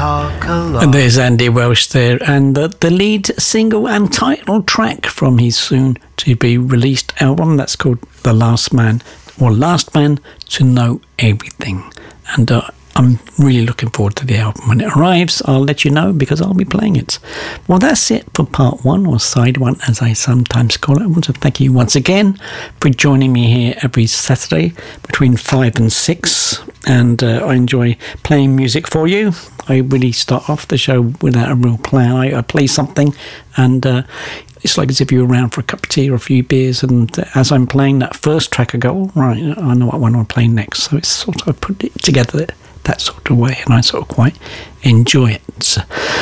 And there's Andy Welsh there, and the lead single and title track from his soon-to-be released album that's called The Last Man, or Last Man to Know Everything. And I'm really looking forward to the album. When it arrives, I'll let you know because I'll be playing it. Well, that's it for part one, or side one as I sometimes call it. I want to thank you once again for joining me here every Saturday between 5 and 6. And I enjoy playing music for you. I really start off the show without a real plan. I play something and it's like as if you're around for a cup of tea or a few beers, and as I'm playing that first track I go, oh, right, I know what one I'll play next. So it's sort of, I put it together that sort of way, and I sort of quite enjoy it.